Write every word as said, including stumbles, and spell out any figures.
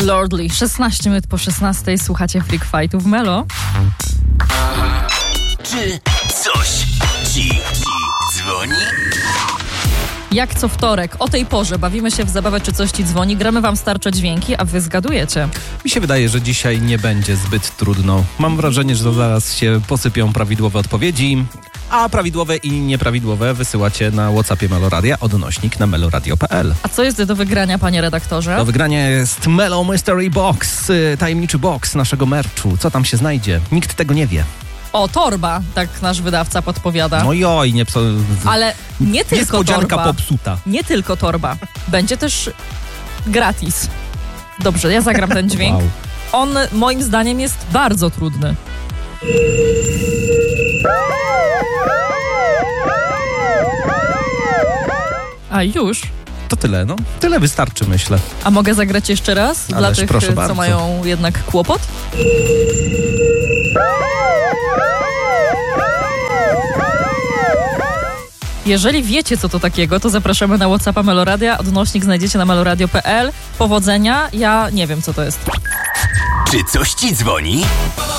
Lordly, szesnaście minut po szesnastej, słuchacie Freak Fightu w Melo. Czy coś ci dzwoni? Jak co wtorek, o tej porze bawimy się w zabawę Czy coś ci dzwoni, gramy wam starcze dźwięki, a wy zgadujecie. Mi się wydaje, że dzisiaj nie będzie zbyt trudno. Mam wrażenie, że zaraz się posypią prawidłowe odpowiedzi, a prawidłowe i nieprawidłowe wysyłacie na WhatsAppie Meloradia, odnośnik na meloradio kropka p l. A co jest do wygrania, panie redaktorze? Do wygrania jest Melo Mystery Box, tajemniczy box naszego merchu. Co tam się znajdzie? Nikt tego nie wie. O, torba, tak nasz wydawca podpowiada. No joj, nie pso... Ale nie tylko Niespodzianka torba. popsuta. Nie tylko torba. Będzie też gratis. Dobrze, ja zagram ten dźwięk. Wow. On moim zdaniem jest bardzo trudny. A już? To tyle, no. Tyle wystarczy, myślę. A mogę zagrać jeszcze raz? Dla Ależ tych, proszę co bardzo. mają jednak kłopot? Jeżeli wiecie, co to takiego, to zapraszamy na WhatsAppa Meloradia. Odnośnik znajdziecie na meloradio kropka p l. Powodzenia. Ja nie wiem, co to jest. Czy coś ci dzwoni?